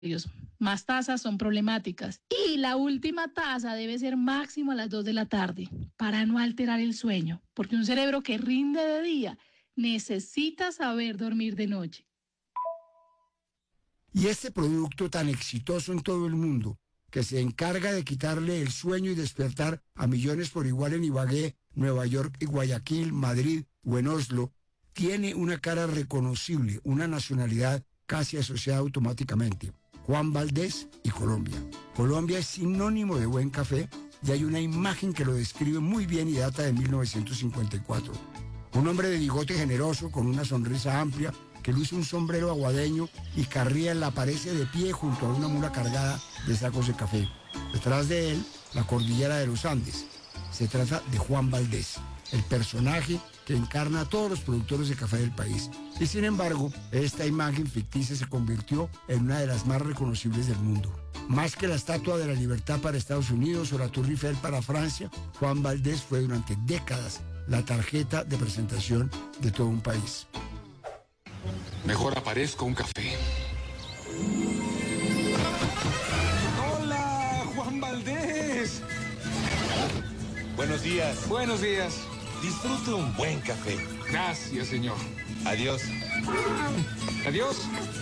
Más tazas son problemáticas. Y la última taza debe ser máximo a las 2 de la tarde para no alterar el sueño, porque un cerebro que rinde de día necesita saber dormir de noche. Y este producto tan exitoso en todo el mundo, que se encarga de quitarle el sueño y despertar a millones por igual en Ibagué, Nueva York y Guayaquil, Madrid o en Oslo, tiene una cara reconocible, una nacionalidad casi asociada automáticamente. Juan Valdez y Colombia. Colombia es sinónimo de buen café y hay una imagen que lo describe muy bien y data de 1954. Un hombre de bigote generoso, con una sonrisa amplia, que luce un sombrero aguadeño y carriel aparece de pie junto a una mula cargada de sacos de café. Detrás de él, la cordillera de los Andes. Se trata de Juan Valdez, el personaje que encarna a todos los productores de café del país. Y sin embargo, esta imagen ficticia se convirtió en una de las más reconocibles del mundo. Más que la Estatua de la Libertad para Estados Unidos o la Tour Eiffel para Francia, Juan Valdez fue durante décadas la tarjeta de presentación de todo un país. Mejor aparezco un café. ¡Hola, Juan Valdez! Buenos días. Buenos días. Disfrute un buen café. Gracias, señor. Adiós. Adiós.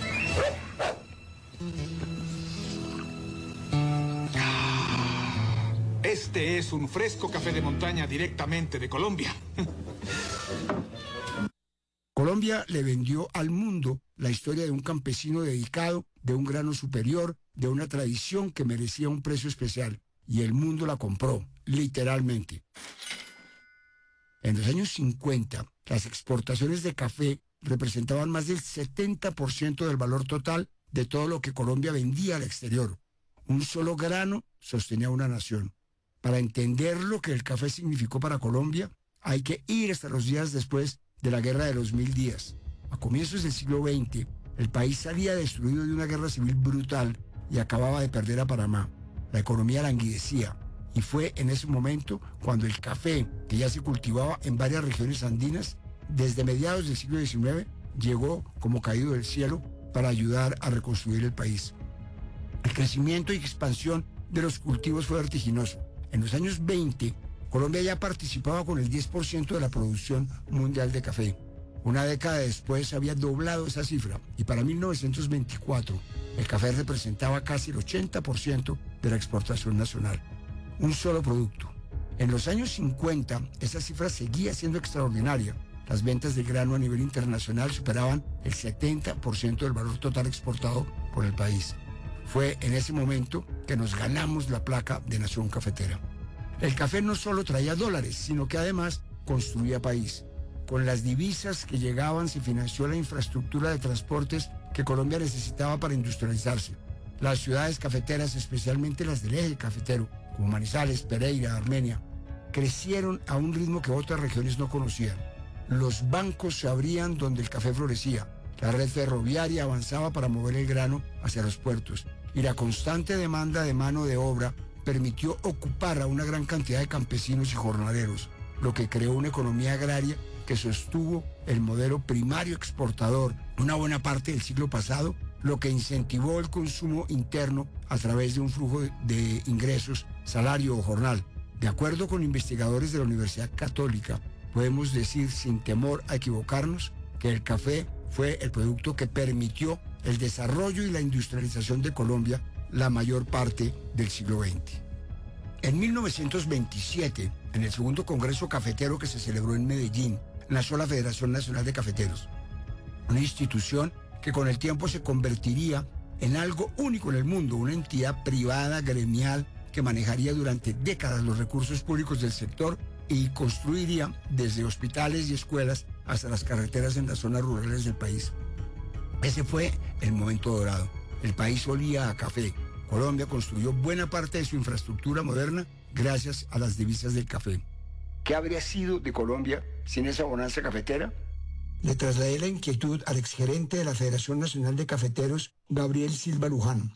Este es un fresco café de montaña directamente de Colombia. Colombia le vendió al mundo la historia de un campesino dedicado, de un grano superior, de una tradición que merecía un precio especial. Y el mundo la compró, literalmente. En los años 50, las exportaciones de café representaban más del 70% del valor total de todo lo que Colombia vendía al exterior. Un solo grano sostenía una nación. Para entender lo que el café significó para Colombia, hay que ir hasta los días después de la Guerra de los 1000 días. A comienzos del siglo XX, el país salía destruido de una guerra civil brutal y acababa de perder a Panamá. La economía languidecía. Y fue en ese momento cuando el café, que ya se cultivaba en varias regiones andinas, desde mediados del siglo XIX, llegó como caído del cielo para ayudar a reconstruir el país. El crecimiento y expansión de los cultivos fue vertiginoso. En los años 20, Colombia ya participaba con el 10% de la producción mundial de café. Una década después había doblado esa cifra y para 1924 el café representaba casi el 80% de la exportación nacional. Un solo producto. En los años 50, esa cifra seguía siendo extraordinaria. Las ventas de grano a nivel internacional superaban el 70% del valor total exportado por el país. Fue en ese momento que nos ganamos la placa de nación cafetera. El café no solo traía dólares, sino que además construía país. Con las divisas que llegaban se financió la infraestructura de transportes que Colombia necesitaba para industrializarse. Las ciudades cafeteras, especialmente las del eje cafetero, como Manizales, Pereira, Armenia, crecieron a un ritmo que otras regiones no conocían. Los bancos se abrían donde el café florecía. La red ferroviaria avanzaba para mover el grano hacia los puertos. Y la constante demanda de mano de obra permitió ocupar a una gran cantidad de campesinos y jornaleros, lo que creó una economía agraria que sostuvo el modelo primario exportador una buena parte del siglo pasado, lo que incentivó el consumo interno a través de un flujo de ingresos, salario o jornal. De acuerdo con investigadores de la Universidad Católica, podemos decir sin temor a equivocarnos que el café fue el producto que permitió el desarrollo y la industrialización de Colombia la mayor parte del siglo XX. En 1927, en el segundo Congreso Cafetero que se celebró en Medellín, nació la Federación Nacional de Cafeteros, una institución que con el tiempo se convertiría en algo único en el mundo, una entidad privada, gremial, que manejaría durante décadas los recursos públicos del sector y construiría desde hospitales y escuelas hasta las carreteras en las zonas rurales del país. Ese fue el momento dorado. El país olía a café. Colombia construyó buena parte de su infraestructura moderna gracias a las divisas del café. ¿Qué habría sido de Colombia sin esa bonanza cafetera? Le trasladé la inquietud al exgerente de la Federación Nacional de Cafeteros, Gabriel Silva Luján.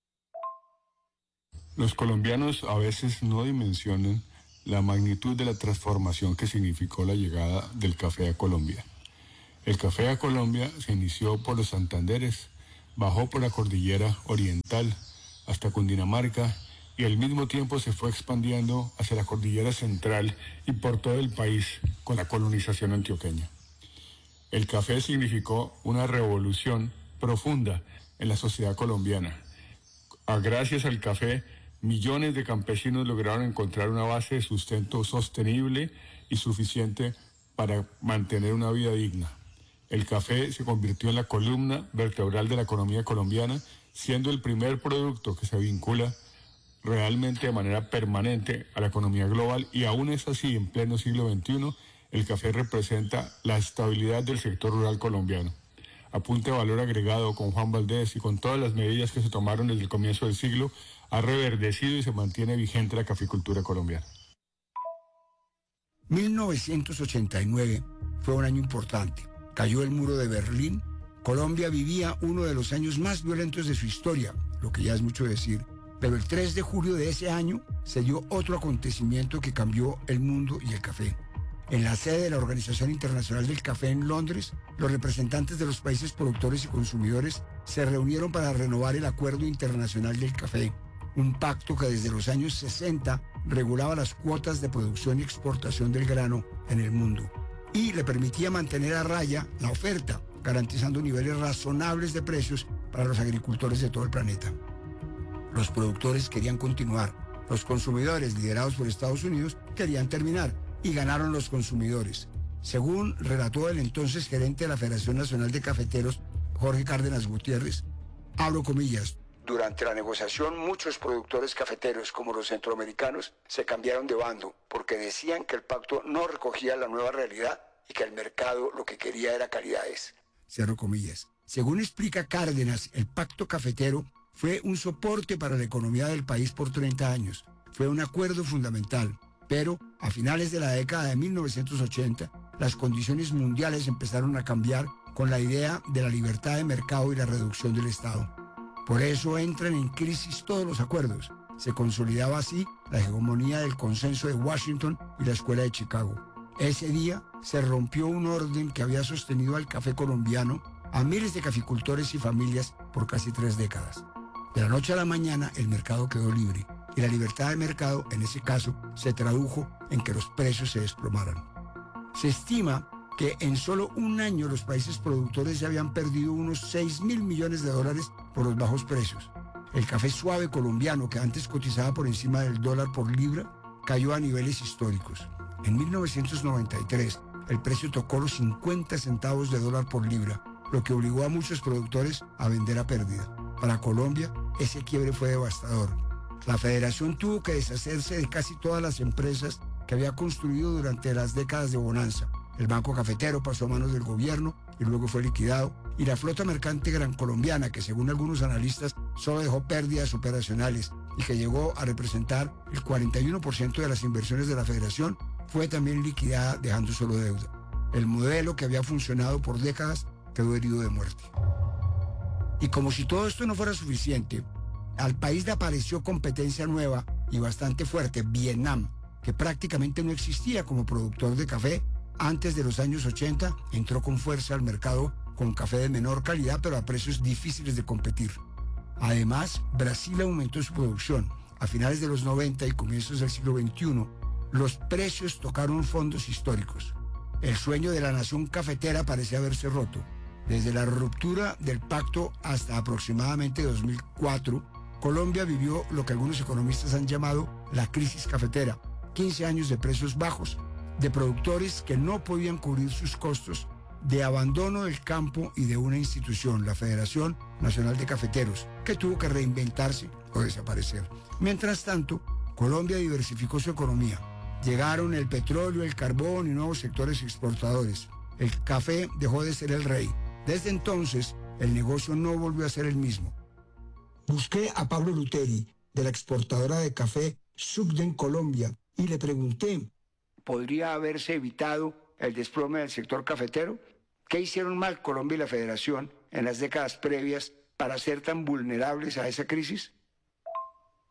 Los colombianos a veces no dimensionan la magnitud de la transformación que significó la llegada del café a Colombia. El café a Colombia se inició por los Santanderes bajó por la cordillera oriental hasta Cundinamarca y al mismo tiempo se fue expandiendo hacia la cordillera central y por todo el país con la colonización antioqueña. El café significó una revolución profunda en la sociedad colombiana. Gracias al café, millones de campesinos lograron encontrar una base de sustento sostenible y suficiente para mantener una vida digna. El café se convirtió en la columna vertebral de la economía colombiana, siendo el primer producto que se vincula realmente de manera permanente a la economía global, y aún es así, en pleno siglo XXI, el café representa la estabilidad del sector rural colombiano. Apunte de valor agregado con Juan Valdés y con todas las medidas que se tomaron desde el comienzo del siglo, ha reverdecido y se mantiene vigente la caficultura colombiana. 1989 fue un año importante. Cayó el muro de Berlín. Colombia vivía uno de los años más violentos de su historia, lo que ya es mucho decir. Pero el 3 de julio de ese año se dio otro acontecimiento que cambió el mundo y el café. En la sede de la Organización Internacional del Café en Londres, los representantes de los países productores y consumidores se reunieron para renovar el Acuerdo Internacional del Café, un pacto que desde los años 60 regulaba las cuotas de producción y exportación del grano en el mundo y le permitía mantener a raya la oferta, garantizando niveles razonables de precios para los agricultores de todo el planeta. Los productores querían continuar, los consumidores, liderados por Estados Unidos, querían terminar, y ganaron los consumidores. Según relató el entonces gerente de la Federación Nacional de Cafeteros, Jorge Cárdenas Gutiérrez, abro comillas, durante la negociación muchos productores cafeteros, como los centroamericanos, se cambiaron de bando porque decían que el pacto no recogía la nueva realidad y que el mercado lo que quería era calidades. Cierro comillas. Según explica Cárdenas, el pacto cafetero fue un soporte para la economía del país por 30 años. Fue un acuerdo fundamental. Pero a finales de la década de 1980, las condiciones mundiales empezaron a cambiar con la idea de la libertad de mercado y la reducción del Estado. Por eso entran en crisis todos los acuerdos. Se consolidaba así la hegemonía del consenso de Washington y la Escuela de Chicago. Ese día se rompió un orden que había sostenido al café colombiano, a miles de caficultores y familias por casi 3 décadas. De la noche a la mañana el mercado quedó libre. Y la libertad de mercado, en ese caso, se tradujo en que los precios se desplomaran. Se estima que en solo un año los países productores ya habían perdido unos 6.000 millones de dólares por los bajos precios. El café suave colombiano, que antes cotizaba por encima del dólar por libra, cayó a niveles históricos. En 1993, el precio tocó los 50 centavos de dólar por libra, lo que obligó a muchos productores a vender a pérdida. Para Colombia, ese quiebre fue devastador. La federación tuvo que deshacerse de casi todas las empresas que había construido durante las décadas de bonanza. El Banco Cafetero pasó a manos del gobierno y luego fue liquidado. Y la flota mercante gran colombiana, que según algunos analistas solo dejó pérdidas operacionales y que llegó a representar el 41% de las inversiones de la federación, fue también liquidada dejando solo deuda. El modelo que había funcionado por décadas quedó herido de muerte. Y como si todo esto no fuera suficiente, al país le apareció competencia nueva y bastante fuerte, Vietnam, que prácticamente no existía como productor de café. Antes de los años 80 entró con fuerza al mercado con café de menor calidad, pero a precios difíciles de competir. Además, Brasil aumentó su producción. A finales de los 90 y comienzos del siglo XXI, los precios tocaron fondos históricos. El sueño de la nación cafetera parecía haberse roto. Desde la ruptura del pacto hasta aproximadamente 2004, Colombia vivió lo que algunos economistas han llamado la crisis cafetera. 15 años de precios bajos, de productores que no podían cubrir sus costos, de abandono del campo y de una institución, la Federación Nacional de Cafeteros, que tuvo que reinventarse o desaparecer. Mientras tanto, Colombia diversificó su economía. Llegaron el petróleo, el carbón y nuevos sectores exportadores. El café dejó de ser el rey. Desde entonces, el negocio no volvió a ser el mismo. Busqué a Pablo Luteri, de la exportadora de café Sugden Colombia, y le pregunté, ¿podría haberse evitado el desplome del sector cafetero? ¿Qué hicieron mal Colombia y la Federación en las décadas previas para ser tan vulnerables a esa crisis?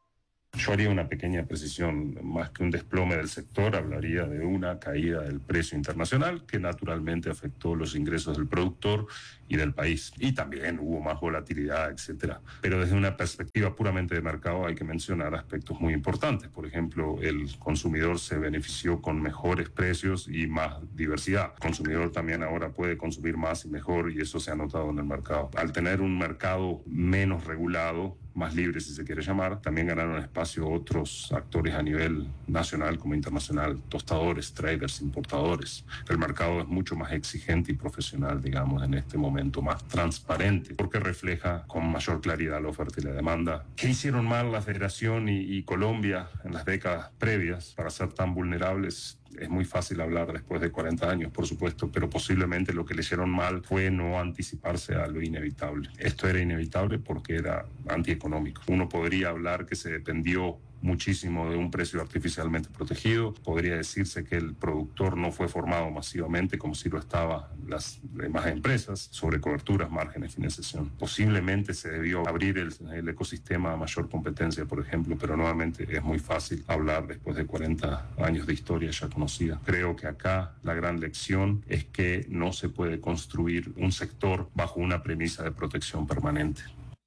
Yo haría una pequeña precisión, más que un desplome del sector, hablaría de una caída del precio internacional que naturalmente afectó los ingresos del productor y del país. Y también hubo más volatilidad, etcétera. Pero desde una perspectiva puramente de mercado hay que mencionar aspectos muy importantes. Por ejemplo, el consumidor se benefició con mejores precios y más diversidad. El consumidor también ahora puede consumir más y mejor, y eso se ha notado en el mercado. Al tener un mercado menos regulado, más libre si se quiere llamar, también ganaron espacio otros actores a nivel nacional como internacional, tostadores, traders, importadores. El mercado es mucho más exigente y profesional, digamos, en este momento, más transparente, porque refleja con mayor claridad la oferta y la demanda. ¿Qué hicieron mal la Federación y Colombia en las décadas previas para ser tan vulnerables? Es muy fácil hablar después de 40 años, por supuesto, pero posiblemente lo que le hicieron mal fue no anticiparse a lo inevitable. Esto era inevitable porque era antieconómico. Uno podría hablar que se dependió muchísimo de un precio artificialmente protegido. Podría decirse que el productor no fue formado masivamente como si lo estaban las demás empresas, sobre coberturas, márgenes, financiación. Posiblemente se debió abrir el ecosistema a mayor competencia, por ejemplo, pero nuevamente es muy fácil hablar después de 40 años de historia ya conocida. Creo que acá la gran lección es que no se puede construir un sector bajo una premisa de protección permanente.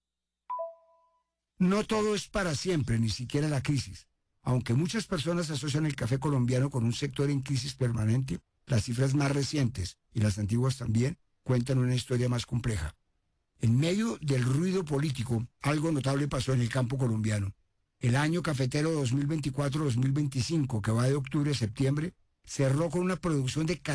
No todo es para siempre, ni siquiera la crisis. Aunque muchas personas asocian el café colombiano con un sector en crisis permanente, las cifras más recientes, y las antiguas también, cuentan una historia más compleja. En medio del ruido político, algo notable pasó en el campo colombiano. El año cafetero 2024-2025, que va de octubre a septiembre, cerró con una producción de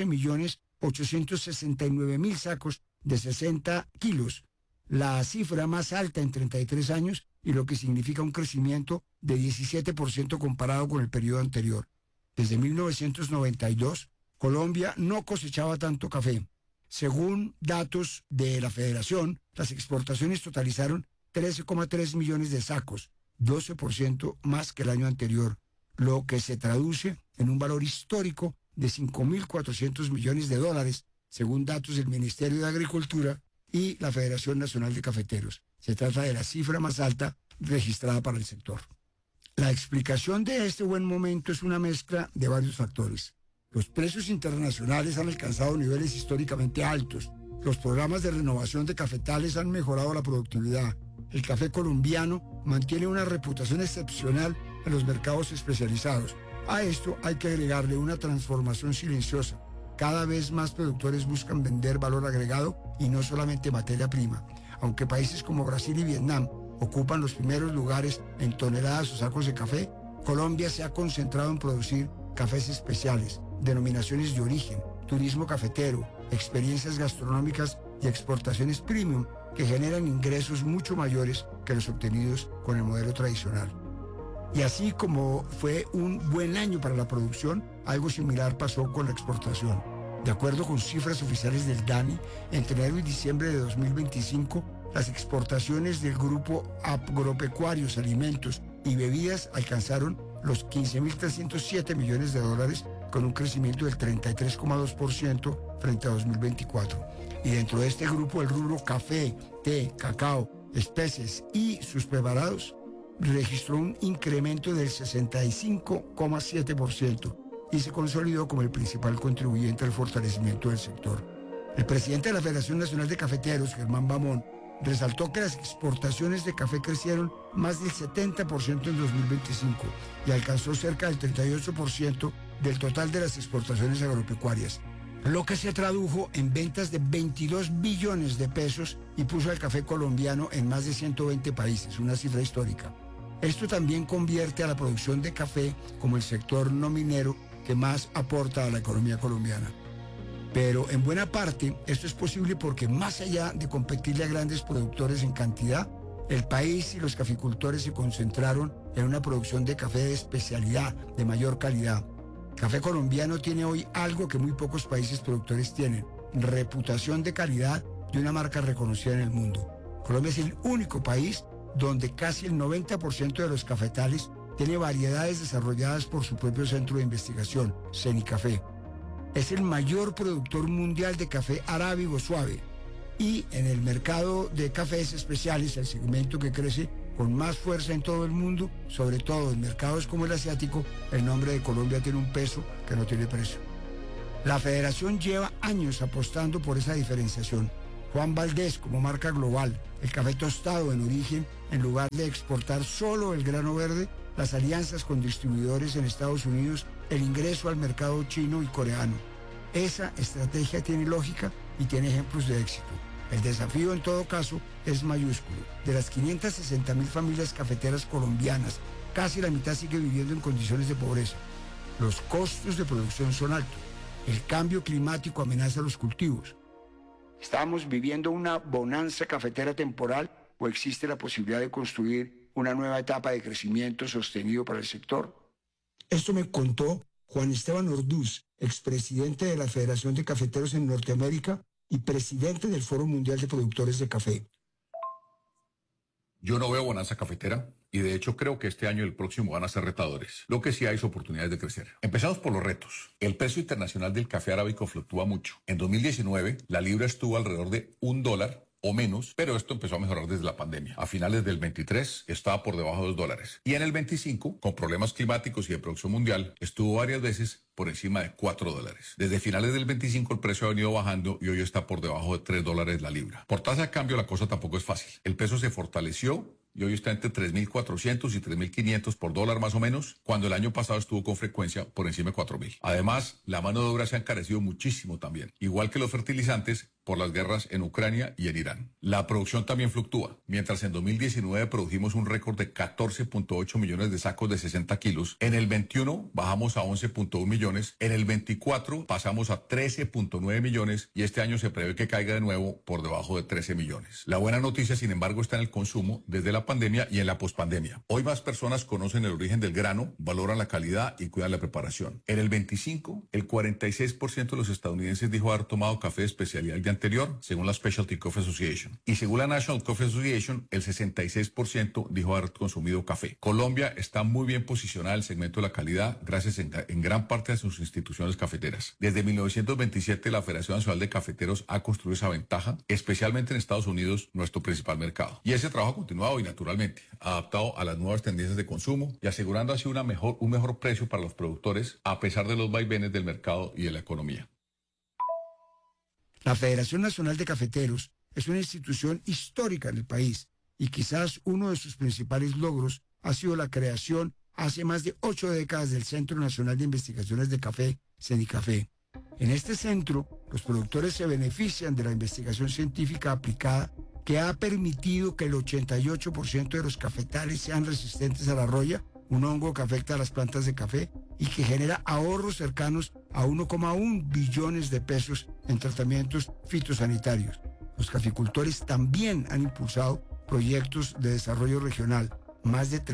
14.869.000 sacos de 60 kilos, la cifra más alta en 33 años y lo que significa un crecimiento de 17% comparado con el periodo anterior. Desde 1992, Colombia no cosechaba tanto café. Según datos de la Federación, las exportaciones totalizaron 13,3 millones de sacos, 12% más que el año anterior, lo que se traduce en un valor histórico de 5.400 millones de dólares, según datos del Ministerio de Agricultura y la Federación Nacional de Cafeteros. Se trata de la cifra más alta registrada para el sector. La explicación de este buen momento es una mezcla de varios factores. Los precios internacionales han alcanzado niveles históricamente altos. Los programas de renovación de cafetales han mejorado la productividad. El café colombiano mantiene una reputación excepcional en los mercados especializados. A esto hay que agregarle una transformación silenciosa. Cada vez más productores buscan vender valor agregado y no solamente materia prima. Aunque países como Brasil y Vietnam ocupan los primeros lugares en toneladas o sacos de café, Colombia se ha concentrado en producir cafés especiales, denominaciones de origen, turismo cafetero, experiencias gastronómicas y exportaciones premium que generan ingresos mucho mayores que los obtenidos con el modelo tradicional. Y así como fue un buen año para la producción, algo similar pasó con la exportación. De acuerdo con cifras oficiales del DANI, entre enero y diciembre de 2025, las exportaciones del grupo Agropecuarios, Alimentos y Bebidas alcanzaron los 15.307 millones de dólares, con un crecimiento del 33,2% frente a 2024. Y dentro de este grupo, el rubro café, té, cacao, especies y sus preparados registró un incremento del 65,7% y se consolidó como el principal contribuyente al fortalecimiento del sector. El presidente de la Federación Nacional de Cafeteros, Germán Bamón, resaltó que las exportaciones de café crecieron más del 70% en 2025 y alcanzó cerca del 38% del total de las exportaciones agropecuarias, lo que se tradujo en ventas de 22 billones de pesos y puso al café colombiano en más de 120 países, una cifra histórica. Esto también convierte a la producción de café como el sector no minero que más aporta a la economía colombiana. Pero en buena parte esto es posible porque más allá de competirle a grandes productores en cantidad, el país y los caficultores se concentraron en una producción de café de especialidad, de mayor calidad. El café colombiano tiene hoy algo que muy pocos países productores tienen: reputación de calidad y una marca reconocida en el mundo. Colombia es el único país donde casi el 90% de los cafetales tiene variedades desarrolladas por su propio centro de investigación, Cenicafé. Es el mayor productor mundial de café arábigo suave y en el mercado de cafés especiales, el segmento que crece con más fuerza en todo el mundo, sobre todo en mercados como el asiático, el nombre de Colombia tiene un peso que no tiene precio. La federación lleva años apostando por esa diferenciación. Juan Valdez como marca global, el café tostado en origen, en lugar de exportar solo el grano verde, las alianzas con distribuidores en Estados Unidos, el ingreso al mercado chino y coreano. Esa estrategia tiene lógica y tiene ejemplos de éxito. El desafío en todo caso es mayúsculo. De las 560.000 familias cafeteras colombianas, casi la mitad sigue viviendo en condiciones de pobreza. Los costos de producción son altos. El cambio climático amenaza los cultivos. ¿Estamos viviendo una bonanza cafetera temporal o existe la posibilidad de construir una nueva etapa de crecimiento sostenido para el sector? Esto me contó Juan Esteban Orduz, expresidente de la Federación de Cafeteros en Norteamérica y presidente del Foro Mundial de Productores de Café. Yo no veo bonanza cafetera y de hecho creo que este año y el próximo van a ser retadores. Lo que sí hay es oportunidades de crecer. Empezamos por los retos. El precio internacional del café arábico fluctúa mucho. En 2019 la libra estuvo alrededor de $1 o menos, pero esto empezó a mejorar desde la pandemia. A finales del 23 estaba por debajo de $2. Y en el 25, con problemas climáticos y de producción mundial, estuvo varias veces por encima de $4. Desde finales del 25 el precio ha venido bajando y hoy está por debajo de $3 la libra. Por tasa de cambio la cosa tampoco es fácil. El peso se fortaleció y hoy está entre 3.400 y 3.500 por dólar más o menos, cuando el año pasado estuvo con frecuencia por encima de 4.000. Además, la mano de obra se ha encarecido muchísimo también, igual que los fertilizantes por las guerras en Ucrania y en Irán. La producción también fluctúa. Mientras en 2019 produjimos un récord de 14.8 millones de sacos de 60 kilos, en el 21 bajamos a 11.1 millones, en el 24 pasamos a 13.9 millones y este año se prevé que caiga de nuevo por debajo de 13 millones. La buena noticia, sin embargo, está en el consumo desde la pandemia y en la pospandemia. Hoy más personas conocen el origen del grano, valoran la calidad y cuidan la preparación. En el 25, el 46% de los estadounidenses dijo haber tomado café de especialidad el día anterior, según la Specialty Coffee Association. Y según la National Coffee Association, el 66% dijo haber consumido café. Colombia está muy bien posicionada en el segmento de la calidad, gracias en gran parte a sus instituciones cafeteras. Desde 1927, la Federación Nacional de Cafeteros ha construido esa ventaja, especialmente en Estados Unidos, nuestro principal mercado. Y ese trabajo ha continuado hoy, naturalmente, adaptado a las nuevas tendencias de consumo y asegurando así un mejor precio para los productores, a pesar de los vaivenes del mercado y de la economía. La Federación Nacional de Cafeteros es una institución histórica en el país y quizás uno de sus principales logros ha sido la creación hace más de 8 décadas del Centro Nacional de Investigaciones de Café, CENICAFé. En este centro, los productores se benefician de la investigación científica aplicada que ha permitido que el 88% de los cafetales sean resistentes a la roya, un hongo que afecta a las plantas de café y que genera ahorros cercanos a 1,1 billones de pesos en tratamientos fitosanitarios. Los caficultores también han impulsado proyectos de desarrollo regional, más de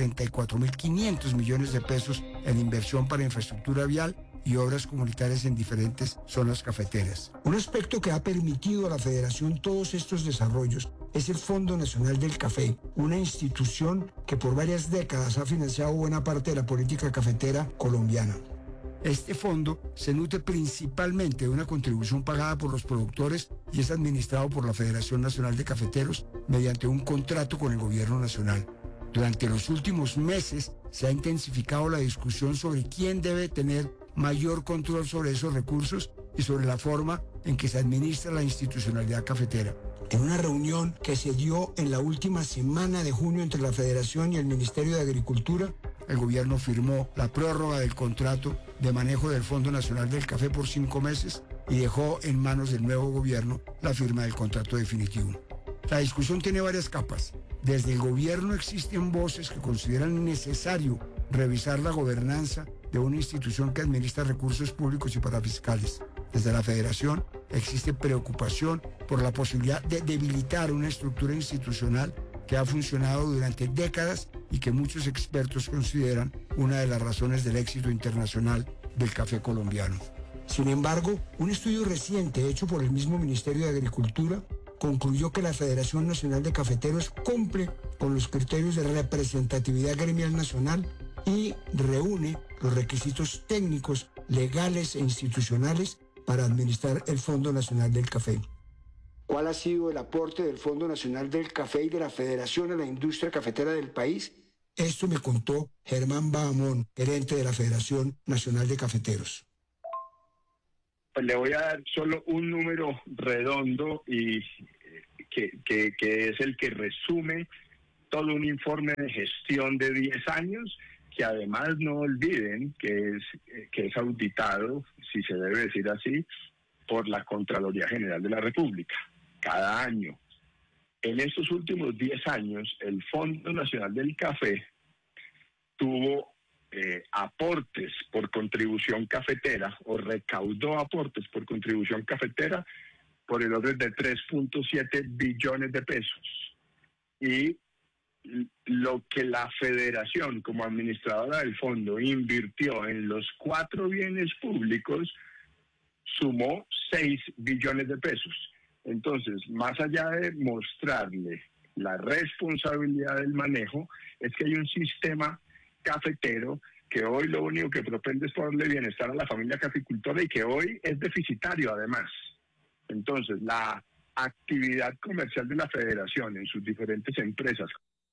34.500 millones de pesos en inversión para infraestructura vial y obras comunitarias en diferentes zonas cafeteras. Un aspecto que ha permitido a la Federación todos estos desarrollos es el Fondo Nacional del Café, una institución que por varias décadas ha financiado buena parte de la política cafetera colombiana. Este fondo se nutre principalmente de una contribución pagada por los productores y es administrado por la Federación Nacional de Cafeteros mediante un contrato con el Gobierno Nacional. Durante los últimos meses se ha intensificado la discusión sobre quién debe tener mayor control sobre esos recursos y sobre la forma en que se administra la institucionalidad cafetera. En una reunión que se dio en la última semana de junio entre la Federación y el Ministerio de Agricultura, el gobierno firmó la prórroga del contrato de manejo del Fondo Nacional del Café por 5 meses y dejó en manos del nuevo gobierno la firma del contrato definitivo. La discusión tiene varias capas. Desde el gobierno existen voces que consideran necesario revisar la gobernanza de una institución que administra recursos públicos y parafiscales. Desde la Federación existe preocupación por la posibilidad de debilitar una estructura institucional que ha funcionado durante décadas y que muchos expertos consideran una de las razones del éxito internacional del café colombiano. Sin embargo, un estudio reciente hecho por el mismo Ministerio de Agricultura concluyó que la Federación Nacional de Cafeteros cumple con los criterios de representatividad gremial nacional y reúne los requisitos técnicos, legales e institucionales para administrar el Fondo Nacional del Café. ¿Cuál ha sido el aporte del Fondo Nacional del Café y de la Federación a la industria cafetera del país? Esto me contó Germán Bahamón, gerente de la Federación Nacional de Cafeteros. Pues le voy a dar solo un número redondo y que es el que resume todo un informe de gestión de 10 años, que además no olviden que es auditado, si se debe decir así, por la Contraloría General de la República, cada año. En estos últimos 10 años, el Fondo Nacional del Café tuvo aportes por contribución cafetera, o recaudó aportes por contribución cafetera por el orden de 3.7 billones de pesos. Y lo que la Federación, como administradora del fondo, invirtió en los 4 bienes públicos, sumó 6 billones de pesos. Entonces, más allá de mostrarle la responsabilidad del manejo, es que hay un sistema cafetero que hoy lo único que propende es darle bienestar a la familia caficultora y que hoy es deficitario además. Entonces, la actividad comercial de la Federación en sus diferentes empresas,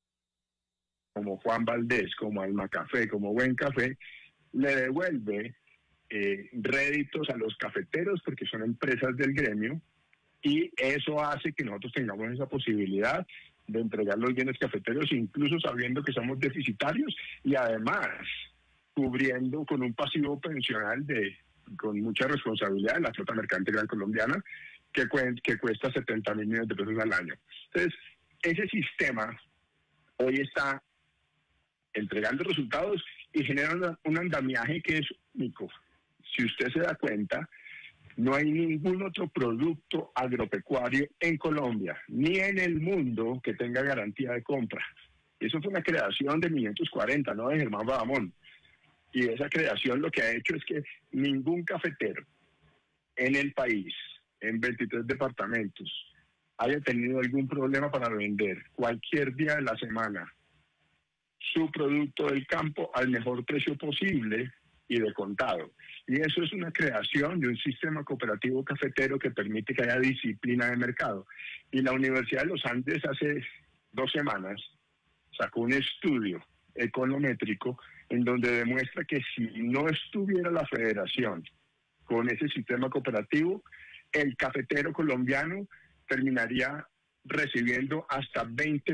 como Juan Valdés, como Alma Café, como Buen Café, le devuelve réditos a los cafeteros porque son empresas del gremio, y eso hace que nosotros tengamos esa posibilidad de entregar los bienes cafeteros, incluso sabiendo que somos deficitarios, y además cubriendo con un pasivo pensional con mucha responsabilidad de la flota mercante gran colombiana, que cuesta 70.000 millones de pesos al año. Entonces, ese sistema hoy está entregando resultados y genera un andamiaje que es único. Si usted se da cuenta, no hay ningún otro producto agropecuario en Colombia, ni en el mundo, que tenga garantía de compra. Eso fue una creación de 1940, no de Germán Bahamón. Y esa creación lo que ha hecho es que ningún cafetero en el país, en 23 departamentos, haya tenido algún problema para vender cualquier día de la semana su producto del campo al mejor precio posible y de contado. Y eso es una creación de un sistema cooperativo cafetero que permite que haya disciplina de mercado. Y la Universidad de los Andes hace 2 semanas sacó un estudio econométrico en donde demuestra que si no estuviera la Federación con ese sistema cooperativo, el cafetero colombiano terminaría recibiendo hasta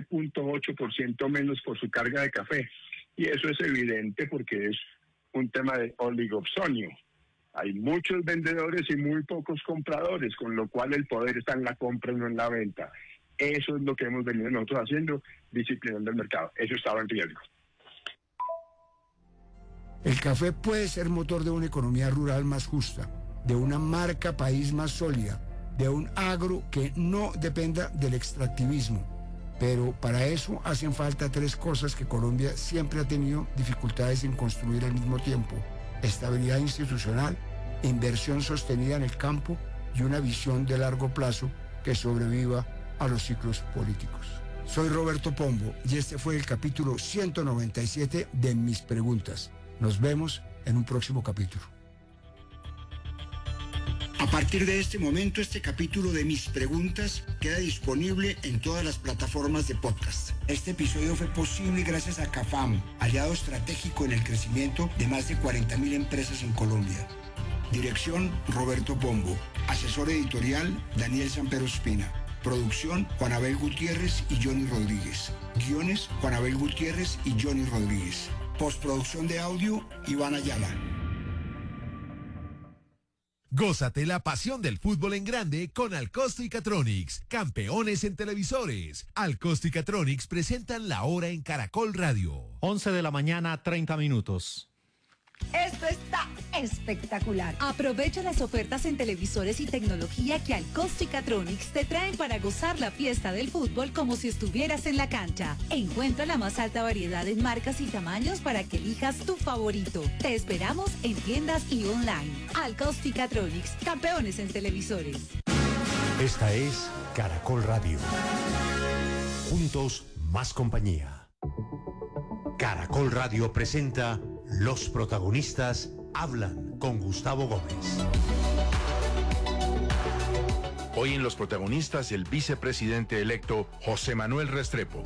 20.8% menos por su carga de café. Y eso es evidente porque es un tema de oligopsonio. Hay muchos vendedores y muy pocos compradores, con lo cual el poder está en la compra y no en la venta. Eso es lo que hemos venido nosotros haciendo, disciplinando el mercado. Eso estaba en riesgo. El café puede ser motor de una economía rural más justa, de una marca país más sólida, de un agro que no dependa del extractivismo. Pero para eso hacen falta 3 cosas que Colombia siempre ha tenido dificultades en construir al mismo tiempo: estabilidad institucional, inversión sostenida en el campo y una visión de largo plazo que sobreviva a los ciclos políticos. Soy Roberto Pombo y este fue el capítulo 197 de Mis Preguntas. Nos vemos en un próximo capítulo. A partir de este momento, este capítulo de Mis Preguntas queda disponible en todas las plataformas de podcast. Este episodio fue posible gracias a CAFAM, aliado estratégico en el crecimiento de más de 40.000 empresas en Colombia. Dirección: Roberto Pombo. Asesor editorial: Daniel Sampero Espina. Producción: Juan Abel Gutiérrez y Johnny Rodríguez. Guiones: Juan Abel Gutiérrez y Johnny Rodríguez. Postproducción de audio: Iván Ayala. Gózate la pasión del fútbol en grande con Alcosto y Catronics, campeones en televisores. Alcosto y Catronics presentan La Hora en Caracol Radio. 11 de la mañana, 30 minutos. Esto está espectacular. Aprovecha las ofertas en televisores y tecnología que Alcosto y Catronics te traen para gozar la fiesta del fútbol como si estuvieras en la cancha. Encuentra la más alta variedad en marcas y tamaños para que elijas tu favorito. Te esperamos en tiendas y online. Alcosto y Catronics, campeones en televisores. Esta es Caracol Radio. Juntos, más compañía. Caracol Radio presenta Los Protagonistas Hablan con Gustavo Gómez. Hoy en Los Protagonistas, el vicepresidente electo José Manuel Restrepo.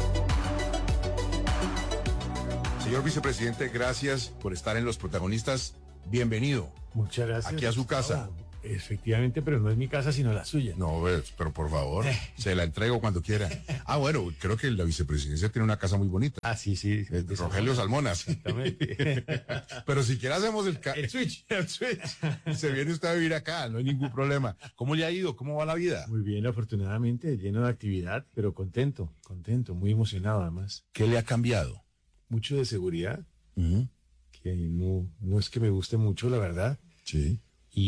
Señor vicepresidente, gracias por estar en Los Protagonistas. Bienvenido. Muchas gracias. Aquí a su casa. Efectivamente, pero no es mi casa, sino la suya. No, pero por favor, se la entrego cuando quiera. Bueno, creo que la vicepresidencia tiene una casa muy bonita. Sí. Rogelio Salmona. Exactamente. Pero si quiera hacemos el switch. Se viene usted a vivir acá, no hay ningún problema. ¿Cómo le ha ido? ¿Cómo va la vida? Muy bien, afortunadamente, lleno de actividad, pero contento, muy emocionado además. ¿Qué le ha cambiado? Mucho de seguridad, que no es que me guste mucho, la verdad. Sí.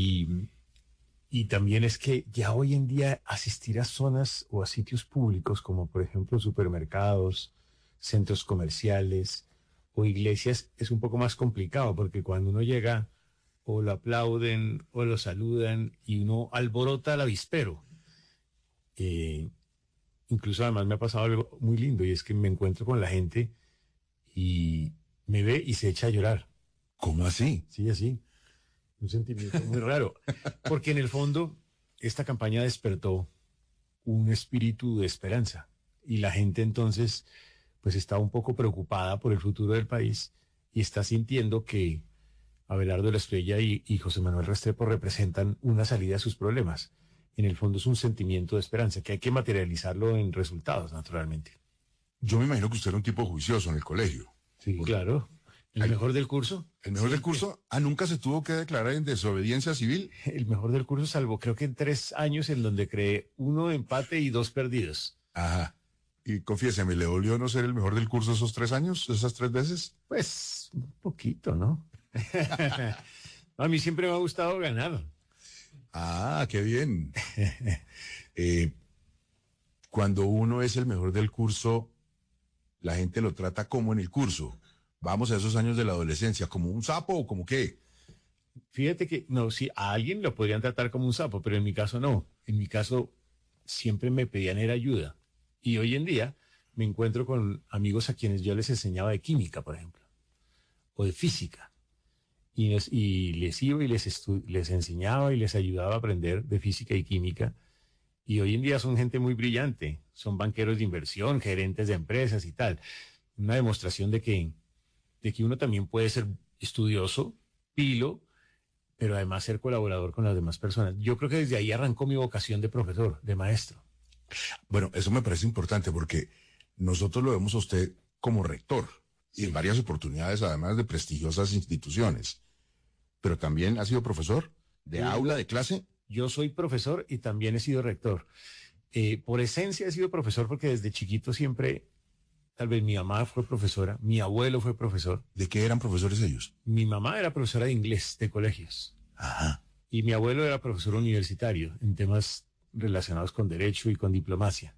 Y también es que ya hoy en día asistir a zonas o a sitios públicos, como por ejemplo supermercados, centros comerciales o iglesias, es un poco más complicado, porque cuando uno llega o lo aplauden o lo saludan y uno alborota al avispero. Incluso además me ha pasado algo muy lindo, y es que me encuentro con la gente y me ve y se echa a llorar. ¿Cómo así? Sí, así. Un sentimiento muy raro. Porque en el fondo, esta campaña despertó un espíritu de esperanza. Y la gente entonces, pues está un poco preocupada por el futuro del país y está sintiendo que Abelardo de la Espriella y José Manuel Restrepo representan una salida a sus problemas. En el fondo es un sentimiento de esperanza que hay que materializarlo en resultados, naturalmente. Yo me imagino que usted era un tipo juicioso en el colegio. Sí, claro. ¿El mejor del curso? ¿El mejor del curso? ¿Nunca se tuvo que declarar en desobediencia civil? El mejor del curso, salvo creo que en 3 años en donde creé 1 empate y 2 perdidos. Ajá. Y confiéseme, ¿le dolió no ser el mejor del curso esos 3 años, esas 3 veces? Pues, un poquito, ¿no? A mí siempre me ha gustado ganar. Qué bien. Cuando uno es el mejor del curso, la gente lo trata como en el curso. Vamos a esos años de la adolescencia, ¿como un sapo o como qué? Fíjate que, no, sí, a alguien lo podrían tratar como un sapo, pero en mi caso no. En mi caso siempre me pedían era ayuda. Y hoy en día me encuentro con amigos a quienes yo les enseñaba de química, por ejemplo, o de física. Y les iba y les enseñaba y les ayudaba a aprender de física y química. Y hoy en día son gente muy brillante. Son banqueros de inversión, gerentes de empresas y tal. Una demostración de que uno también puede ser estudioso, pilo, pero además ser colaborador con las demás personas. Yo creo que desde ahí arrancó mi vocación de profesor, de maestro. Bueno, eso me parece importante porque nosotros lo vemos a usted como rector y en varias oportunidades, además de prestigiosas instituciones. Pero también ha sido profesor de aula, de clase. Yo soy profesor y también he sido rector. Por esencia he sido profesor porque desde chiquito siempre... Tal vez mi mamá fue profesora, mi abuelo fue profesor. ¿De qué eran profesores ellos? Mi mamá era profesora de inglés, de colegios. Ajá. Y mi abuelo era profesor universitario en temas relacionados con derecho y con diplomacia.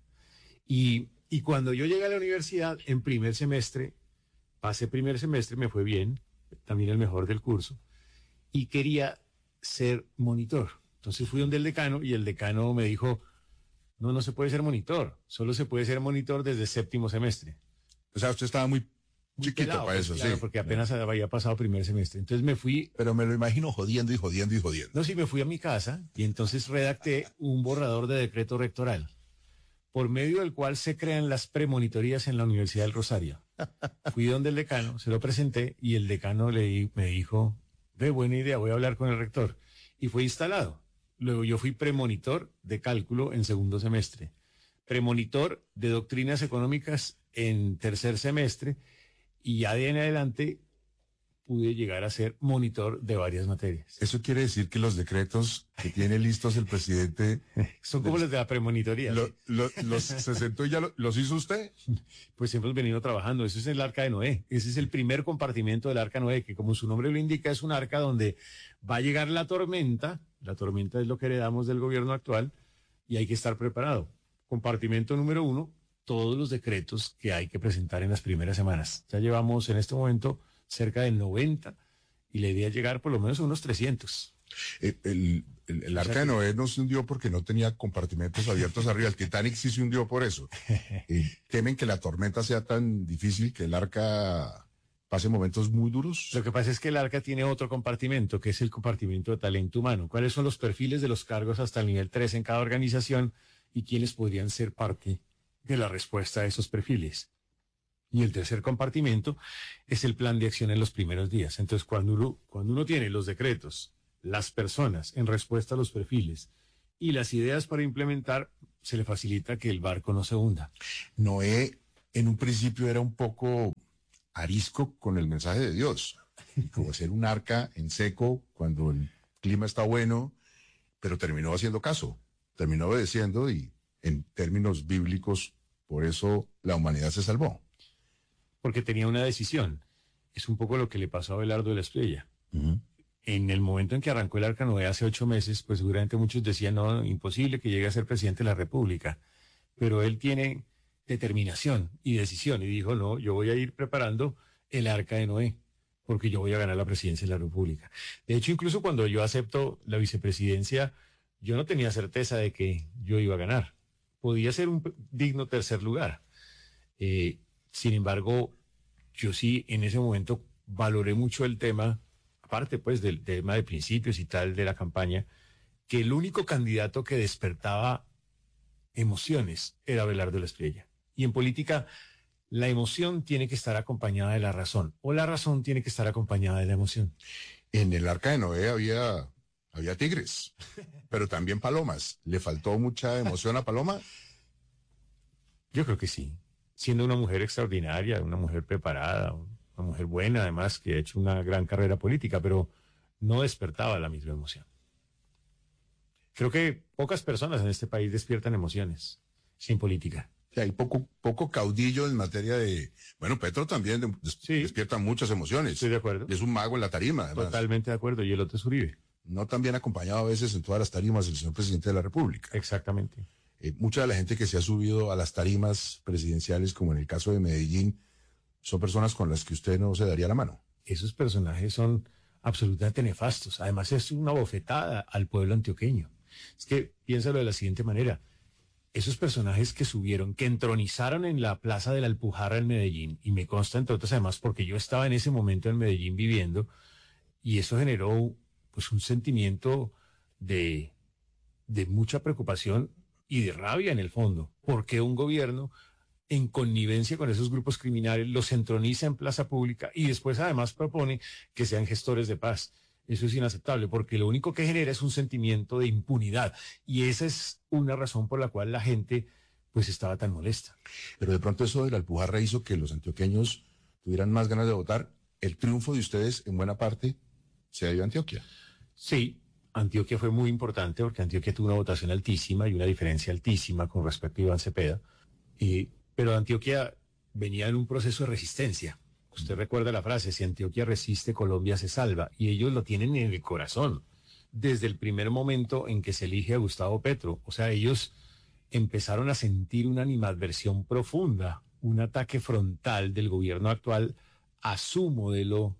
Y cuando yo llegué a la universidad, en primer semestre, pasé primer semestre, me fue bien, también el mejor del curso, y quería ser monitor. Entonces fui donde el decano y el decano me dijo, no se puede ser monitor, solo se puede ser monitor desde 7º semestre. O sea, usted estaba muy chiquito pelado, para eso, claro, sí. Porque apenas había pasado primer semestre. Entonces me fui... Pero me lo imagino jodiendo y jodiendo y jodiendo. No, sí, me fui a mi casa y entonces redacté un borrador de decreto rectoral, por medio del cual se crean las premonitorías en la Universidad del Rosario. Fui donde el decano, se lo presenté y el decano me dijo, buena idea, voy a hablar con el rector. Y fue instalado. Luego yo fui premonitor de cálculo en 2º semestre, premonitor de doctrinas económicas en 3er semestre, y ya de en adelante pude llegar a ser monitor de varias materias. Eso quiere decir que los decretos que tiene listos el presidente... Son como los de la premonitoría. ¿Se sentó y ya los hizo usted? Pues hemos venido trabajando. Eso es el Arca de Noé. Ese es el primer compartimento del Arca de Noé, que como su nombre lo indica, es un arca donde va a llegar la tormenta. La tormenta es lo que heredamos del gobierno actual y hay que estar preparado. Compartimento número 1, todos los decretos que hay que presentar en las primeras semanas. Ya llevamos en este momento cerca de 90 y la idea es llegar por lo menos a unos 300. El Arca de Noé no se hundió porque no tenía compartimentos abiertos arriba. El Titanic sí se hundió por eso. Temen que la tormenta sea tan difícil que el arca pase momentos muy duros. Lo que pasa es que el ARCA tiene otro compartimento, que es el compartimento de talento humano. ¿Cuáles son los perfiles de los cargos hasta el nivel 3 en cada organización y quiénes podrían ser parte de la respuesta a esos perfiles? Y el tercer compartimento es el plan de acción en los primeros días. Entonces, cuando uno tiene los decretos, las personas en respuesta a los perfiles y las ideas para implementar, se le facilita que el barco no se hunda. Noé, en un principio, era un poco arisco con el mensaje de Dios, como hacer un arca en seco cuando el clima está bueno, pero terminó haciendo caso, terminó obedeciendo y en términos bíblicos, por eso la humanidad se salvó. Porque tenía una decisión. Es un poco lo que le pasó a Abelardo de la Espriella. En el momento en que arrancó el Arca Noé hace 8 meses, pues seguramente muchos decían, no, imposible que llegue a ser presidente de la República. Pero él tiene determinación y decisión y dijo, no, yo voy a ir preparando el Arca de Noé, porque yo voy a ganar la presidencia de la República. De hecho, incluso cuando yo acepto la vicepresidencia, yo no tenía certeza de que yo iba a ganar. Podía ser un digno tercer lugar. Sin embargo, yo sí en ese momento valoré mucho el tema, aparte pues del tema de principios y tal de la campaña, que el único candidato que despertaba emociones era Abelardo de la Espriella. Y en política, la emoción tiene que estar acompañada de la razón, o la razón tiene que estar acompañada de la emoción. En el Arca de Noé había tigres, pero también palomas. ¿Le faltó mucha emoción a Paloma? Yo creo que sí. Siendo una mujer extraordinaria, una mujer preparada, una mujer buena, además, que ha hecho una gran carrera política, pero no despertaba la misma emoción. Creo que pocas personas en este país despiertan emociones sin política. Sí, hay poco caudillo en materia de... Bueno, Petro también despierta muchas emociones. Estoy de acuerdo. Es un mago en la tarima, además. Totalmente de acuerdo. Y el otro es Uribe. No tan bien acompañado a veces en todas las tarimas del señor presidente de la República. Exactamente. Mucha de la gente que se ha subido a las tarimas presidenciales, como en el caso de Medellín, son personas con las que usted no se daría la mano. Esos personajes son absolutamente nefastos. Además, es una bofetada al pueblo antioqueño. Es que piénsalo de la siguiente manera. Esos personajes que subieron, que entronizaron en la Plaza de la Alpujarra en Medellín, y me consta entre otras además porque yo estaba en ese momento en Medellín viviendo, y eso generó pues un sentimiento de mucha preocupación y de rabia en el fondo, porque un gobierno en connivencia con esos grupos criminales los entroniza en plaza pública y después además propone que sean gestores de paz. Eso es inaceptable porque lo único que genera es un sentimiento de impunidad y esa es una razón por la cual la gente pues estaba tan molesta. Pero de pronto eso de la Alpujarra hizo que los antioqueños tuvieran más ganas de votar. El triunfo de ustedes en buena parte se dio a Antioquia. Sí, Antioquia fue muy importante porque Antioquia tuvo una votación altísima y una diferencia altísima con respecto a Iván Cepeda. Pero Antioquia venía en un proceso de resistencia. Usted recuerda la frase, si Antioquia resiste, Colombia se salva. Y ellos lo tienen en el corazón, desde el primer momento en que se elige a Gustavo Petro. O sea, ellos empezaron a sentir una animadversión profunda, un ataque frontal del gobierno actual a su modelo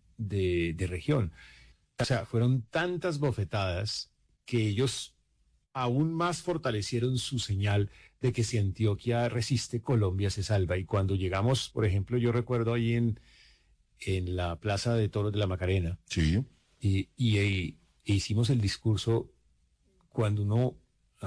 de región. O sea, fueron tantas bofetadas que ellos aún más fortalecieron su señal de que si Antioquia resiste, Colombia se salva. Y cuando llegamos, por ejemplo, yo recuerdo ahí en la Plaza de Toros de la Macarena, sí, y hicimos el discurso cuando uno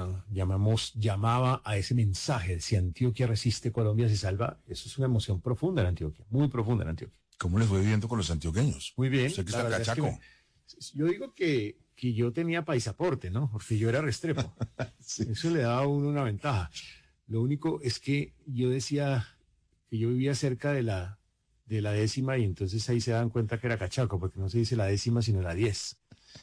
llamaba a ese mensaje de si Antioquia resiste, Colombia se salva. Eso es una emoción profunda en Antioquia, muy profunda en Antioquia. ¿Cómo les fue viviendo con los antioqueños? Muy bien. Usted que está cachaco. Yo digo que yo tenía paisaporte, ¿no? Porque yo era Restrepo. Sí. Eso le daba a uno una ventaja. Lo único es que yo decía que yo vivía cerca de la 10ª y entonces ahí se dan cuenta que era cachaco, porque no se dice la 10ª sino la 10.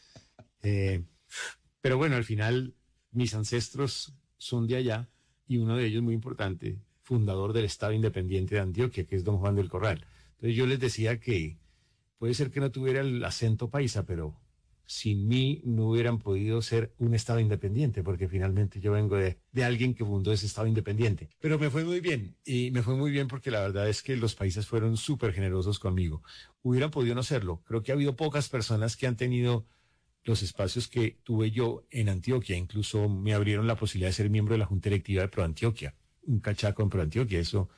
Pero bueno, al final mis ancestros son de allá y uno de ellos muy importante, fundador del Estado Independiente de Antioquia, que es don Juan del Corral. Entonces yo les decía que puede ser que no tuviera el acento paisa, pero sin mí no hubieran podido ser un Estado independiente, porque finalmente yo vengo de alguien que fundó ese Estado independiente. Pero me fue muy bien, y me fue muy bien porque la verdad es que los paisas fueron súper generosos conmigo. Hubieran podido no serlo. Creo que ha habido pocas personas que han tenido los espacios que tuve yo en Antioquia. Incluso me abrieron la posibilidad de ser miembro de la Junta Directiva de ProAntioquia, un cachaco en ProAntioquia. Eso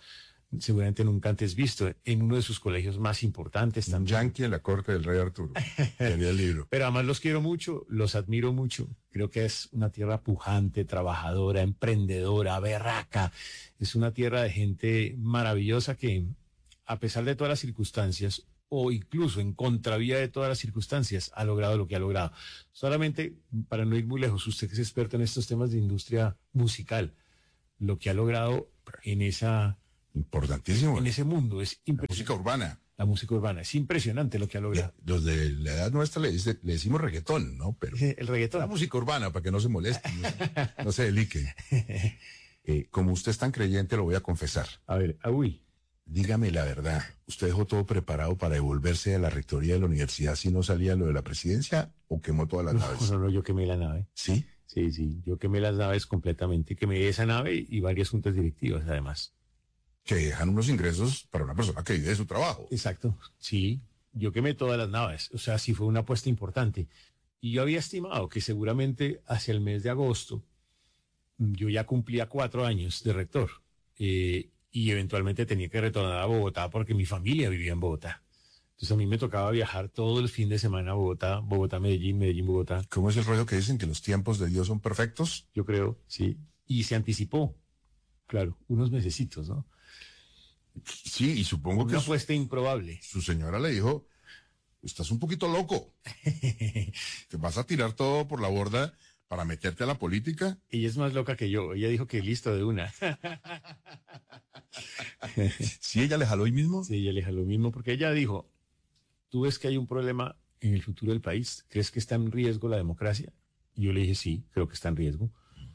seguramente nunca antes visto, en uno de sus colegios más importantes también. Un yanqui en la corte del rey Arturo. Tenía el libro. Pero además los quiero mucho, los admiro mucho. Creo que es una tierra pujante, trabajadora, emprendedora, berraca. Es una tierra de gente maravillosa que, a pesar de todas las circunstancias, o incluso en contravía de todas las circunstancias, ha logrado lo que ha logrado. Solamente, para no ir muy lejos, usted que es experto en estos temas de industria musical, lo que ha logrado en esa... Importantísimo. En ese mundo es impresionante. La música urbana. La música urbana. Es impresionante lo que ha logrado. Los de la edad nuestra le decimos reggaetón, ¿no? Pero el reggaetón. La música urbana, para que no se moleste, no se delique. Como usted es tan creyente, lo voy a confesar. A ver, uy. Dígame la verdad. ¿Usted dejó todo preparado para devolverse a la rectoría de la universidad si no salía lo de la presidencia o quemó todas las naves? No, yo quemé la nave. ¿Sí? Sí, yo quemé las naves completamente. Quemé esa nave y varias juntas directivas, además. Que dejan unos ingresos para una persona que vive de su trabajo. Exacto, sí. Yo quemé todas las naves. O sea, sí fue una apuesta importante. Y yo había estimado que seguramente hacia el mes de agosto yo ya cumplía 4 años de rector. Y eventualmente tenía que retornar a Bogotá porque mi familia vivía en Bogotá. Entonces a mí me tocaba viajar todo el fin de semana a Bogotá, Medellín, Bogotá. ¿Cómo es el rollo que dicen que los tiempos de Dios son perfectos? Yo creo, sí. Y se anticipó, claro, unos mesecitos, ¿no? Sí, y supongo que... Una apuesta improbable. Su señora le dijo, estás un poquito loco. ¿Te vas a tirar todo por la borda para meterte a la política? Ella es más loca que yo. Ella dijo que listo de una. ¿Sí ella le jaló hoy mismo? Sí, ella le jaló mismo porque ella dijo, ¿tú ves que hay un problema en el futuro del país? ¿Crees que está en riesgo la democracia? Y yo le dije, sí, creo que está en riesgo.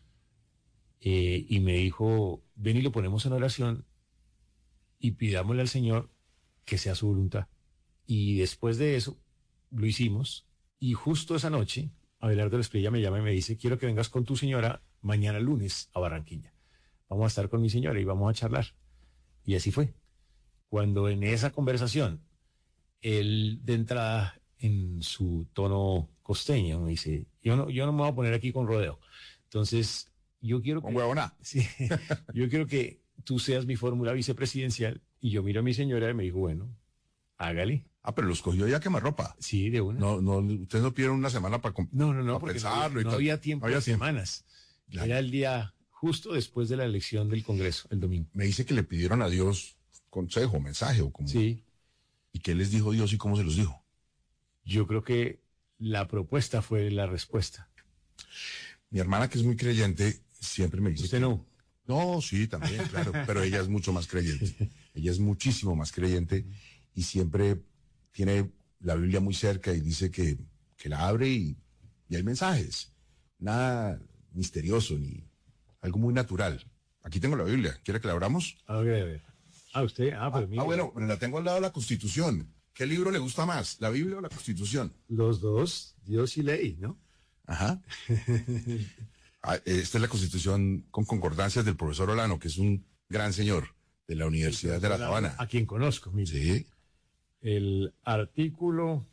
Y me dijo, ven y lo ponemos en oración y pidámosle al Señor que sea su voluntad. Y después de eso, lo hicimos. Y justo esa noche, Abelardo Espriella me llama y me dice, quiero que vengas con tu señora mañana lunes a Barranquilla. Vamos a estar con mi señora y vamos a charlar. Y así fue. Cuando en esa conversación, él de entrada en su tono costeño me dice, yo no me voy a poner aquí con rodeo. Entonces, yo quiero que... huevona. Sí, yo quiero que tú seas mi fórmula vicepresidencial. Y yo miro a mi señora y me dijo, bueno, hágale. Ah, pero los cogió ya quemarropa. Sí, de una. No, ustedes no pidieron una semana para No, porque pensarlo no había tiempo de semanas. Claro. Era el día justo después de la elección del Congreso, el domingo. Me dice que le pidieron a Dios consejo, mensaje o como. Sí. ¿Y qué les dijo Dios y cómo se los dijo? Yo creo que la propuesta fue la respuesta. Mi hermana, que es muy creyente, siempre me dice... ¿Usted no? No, sí, también, claro, pero ella es mucho más creyente. Ella es muchísimo más creyente y siempre tiene la Biblia muy cerca y dice que la abre y hay mensajes. Nada misterioso ni algo muy natural. Aquí tengo la Biblia. ¿Quiere que la abramos? A ver. Usted. Pues mira. Bueno, la tengo al lado de la Constitución. ¿Qué libro le gusta más, la Biblia o la Constitución? Los dos, Dios y ley, ¿no? Ajá. Esta es la Constitución con concordancias del profesor Olano, que es un gran señor de la Universidad de La Sabana. A quien conozco, mire. Sí. El artículo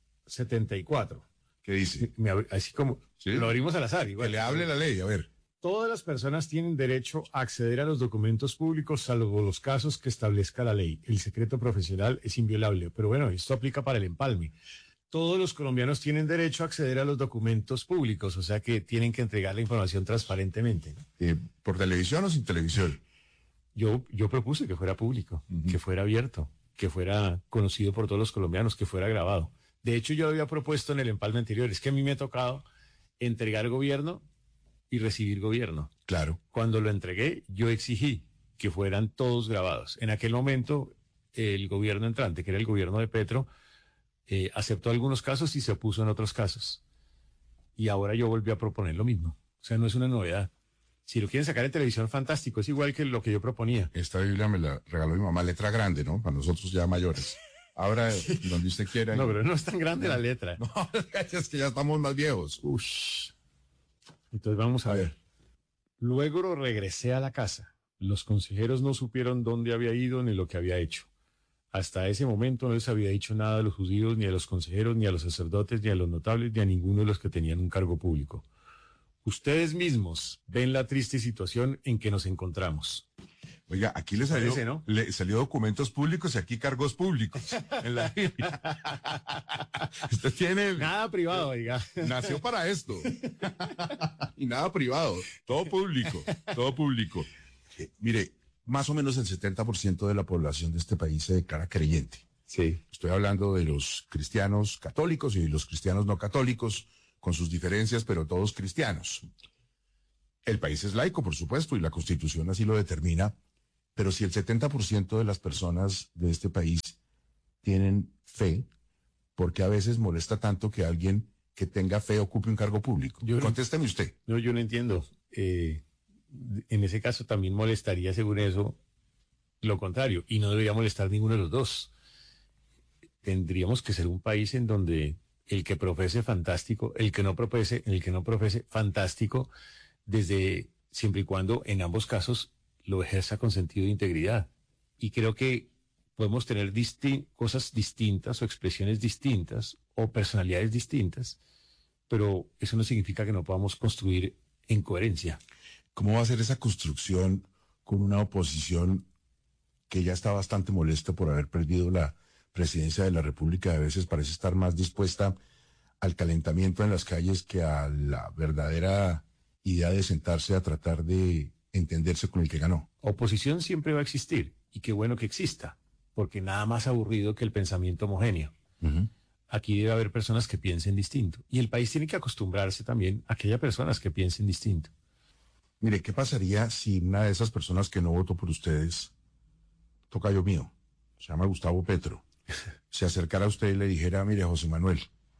74. ¿Qué dice? Así como ¿sí? Lo abrimos al azar. Igual. Que le hable la ley, a ver. Todas las personas tienen derecho a acceder a los documentos públicos, salvo los casos que establezca la ley. El secreto profesional es inviolable. Pero bueno, esto aplica para el empalme. Todos los colombianos tienen derecho a acceder a los documentos públicos, o sea que tienen que entregar la información transparentemente, ¿no? ¿Por televisión o sin televisión? Yo propuse que fuera público, que fuera abierto, que fuera conocido por todos los colombianos, que fuera grabado. De hecho, yo había propuesto en el empalme anterior, es que a mí me ha tocado entregar gobierno y recibir gobierno. Claro. Cuando lo entregué, yo exigí que fueran todos grabados. En aquel momento, el gobierno entrante, que era el gobierno de Petro, aceptó algunos casos y se opuso en otros casos. Y ahora yo volví a proponer lo mismo. O sea, no es una novedad. Si lo quieren sacar en televisión, fantástico. Es igual que lo que yo proponía. Esta Biblia me la regaló mi mamá, letra grande, ¿no? Para nosotros ya mayores. Ahora, donde usted quiera. No, pero no es tan grande la letra. No, es que ya estamos más viejos. Ush. Entonces vamos a ver. Luego regresé a la casa. Los consejeros no supieron dónde había ido ni lo que había hecho. Hasta ese momento no les había dicho nada a los judíos, ni a los consejeros, ni a los sacerdotes, ni a los notables, ni a ninguno de los que tenían un cargo público. Ustedes mismos ven la triste situación en que nos encontramos. Oiga, aquí le salió, Parece, ¿no? le salió documentos públicos y aquí cargos públicos. En la Usted tiene... Nada privado, oiga. Nació para esto. Y nada privado. Todo público. Todo público. Mire, más o menos el 70% de la población de este país se declara creyente. Sí. Estoy hablando de los cristianos católicos y de los cristianos no católicos, con sus diferencias, pero todos cristianos. El país es laico, por supuesto, y la Constitución así lo determina. Pero si el 70% de las personas de este país tienen fe, ¿por qué a veces molesta tanto que alguien que tenga fe ocupe un cargo público? Contésteme usted. No, yo no entiendo. En ese caso también molestaría, según eso, lo contrario. Y no debería molestar ninguno de los dos. Tendríamos que ser un país en donde el que profese fantástico, el que no profese fantástico, desde siempre y cuando en ambos casos lo ejerza con sentido de integridad. Y creo que podemos tener cosas distintas o expresiones distintas o personalidades distintas, pero eso no significa que no podamos construir en coherencia. ¿Cómo va a ser esa construcción con una oposición que ya está bastante molesta por haber perdido la presidencia de la República? A veces parece estar más dispuesta al calentamiento en las calles que a la verdadera idea de sentarse a tratar de entenderse con el que ganó. Oposición siempre va a existir, y qué bueno que exista, porque nada más aburrido que el pensamiento homogéneo. Aquí debe haber personas que piensen distinto, y el país tiene que acostumbrarse también a que haya personas que piensen distinto. Mire, ¿qué pasaría si una de esas personas que no votó por ustedes, tocayo mío, se llama Gustavo Petro, se acercara a usted y le dijera: mire, José Manuel,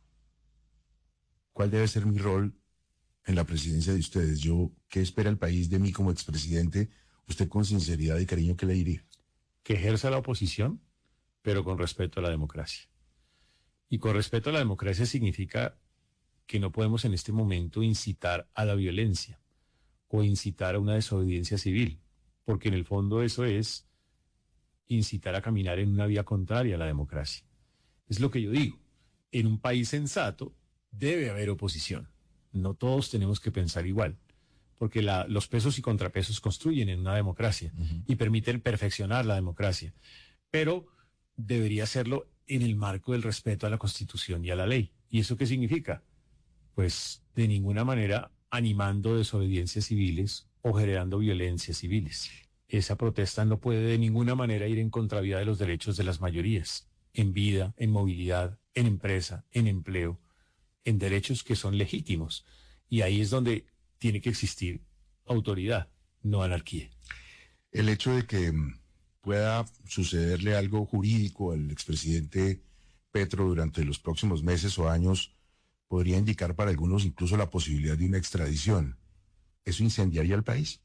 ¿cuál debe ser mi rol en la presidencia de ustedes? ¿Qué espera el país de mí como expresidente? Usted, con sinceridad y cariño, ¿qué le diría? Que ejerza la oposición, pero con respeto a la democracia. Y con respeto a la democracia significa que no podemos en este momento incitar a la violencia o incitar a una desobediencia civil, porque en el fondo eso es incitar a caminar en una vía contraria a la democracia. Es lo que yo digo. En un país sensato debe haber oposición. No todos tenemos que pensar igual, porque los pesos y contrapesos construyen en una democracia y permiten perfeccionar la democracia. Pero debería hacerlo en el marco del respeto a la Constitución y a la ley. ¿Y eso qué significa? Pues de ninguna manera animando desobediencias civiles o generando violencias civiles. Esa protesta no puede de ninguna manera ir en contravía de los derechos de las mayorías, en vida, en movilidad, en empresa, en empleo, en derechos que son legítimos. Y ahí es donde tiene que existir autoridad, no anarquía. El hecho de que pueda sucederle algo jurídico al expresidente Petro durante los próximos meses o años podría indicar para algunos incluso la posibilidad de una extradición. ¿Eso incendiaría el país?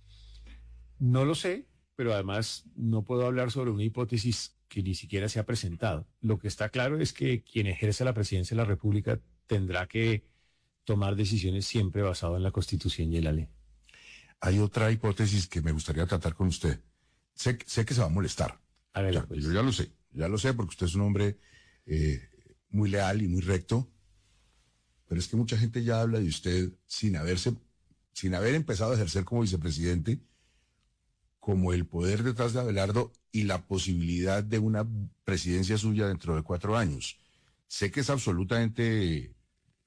No lo sé, pero además no puedo hablar sobre una hipótesis que ni siquiera se ha presentado. Lo que está claro es que quien ejerce la presidencia de la República tendrá que tomar decisiones siempre basado en la Constitución y en la ley. Hay otra hipótesis que me gustaría tratar con usted. Sé que se va a molestar. Pues. Yo ya lo sé porque usted es un hombre muy leal y muy recto, pero es que mucha gente ya habla de usted sin haber empezado a ejercer como vicepresidente, como el poder detrás de Abelardo y la posibilidad de una presidencia suya dentro de 4 años. Sé que es absolutamente,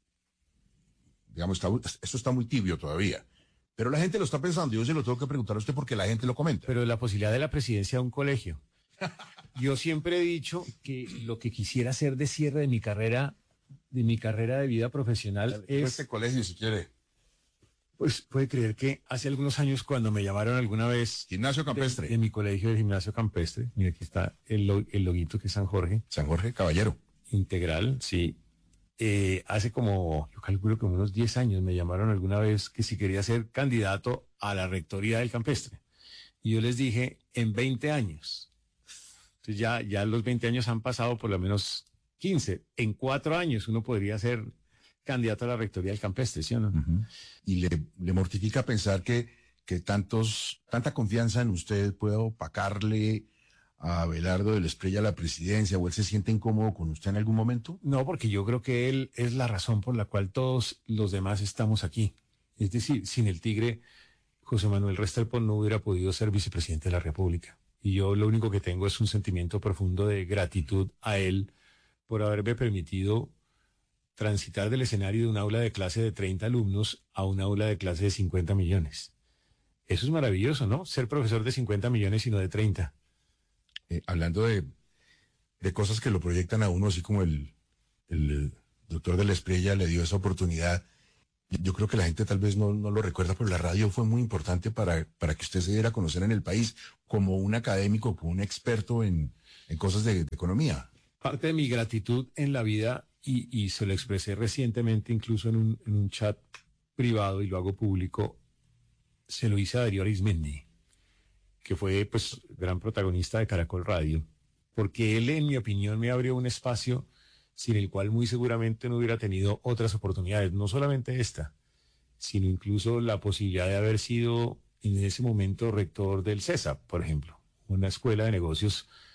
digamos, esto está muy tibio todavía, pero la gente lo está pensando. Yo se lo tengo que preguntar a usted porque la gente lo comenta. Pero la posibilidad de la presidencia de un colegio. Yo siempre he dicho que lo que quisiera hacer de cierre de mi carrera de vida profesional es... Este colegio, si quiere. Pues puede creer que hace algunos años, cuando me llamaron alguna vez... Gimnasio Campestre. De mi colegio, del Gimnasio Campestre. Mira, aquí está el loguito que es San Jorge. San Jorge, caballero. Integral, sí. Hace como, yo calculo que unos 10 años me llamaron alguna vez que si quería ser candidato a la rectoría del Campestre. Y yo les dije, en 20 años. Entonces ya los 20 años han pasado por lo menos 15. En 4 años uno podría ser candidato a la rectoría del Campestre, ¿sí o no? Y le mortifica pensar que tanta confianza en usted puede opacarle a Abelardo de la Espriella a la presidencia, o él se siente incómodo con usted en algún momento. No, porque yo creo que él es la razón por la cual todos los demás estamos aquí. Es decir, sin el Tigre, José Manuel Restrepo no hubiera podido ser vicepresidente de la República. Y yo lo único que tengo es un sentimiento profundo de gratitud a él por haberme permitido transitar del escenario de un aula de clase de 30 alumnos a un aula de clase de 50 millones. Eso es maravilloso, ¿no? Ser profesor de 50 millones y no de 30. Hablando de cosas que lo proyectan a uno, así como el doctor de la Espriella le dio esa oportunidad. Yo creo que la gente tal vez no lo recuerda, pero la radio fue muy importante para que usted se diera a conocer en el país como un académico, como un experto en cosas de economía. Parte de mi gratitud en la vida, y se lo expresé recientemente incluso en un chat privado, y lo hago público, se lo hice a Darío Arizmendi, que fue pues gran protagonista de Caracol Radio, porque él, en mi opinión, me abrió un espacio sin el cual muy seguramente no hubiera tenido otras oportunidades, no solamente esta, sino incluso la posibilidad de haber sido en ese momento rector del CESA, por ejemplo, una escuela de negocios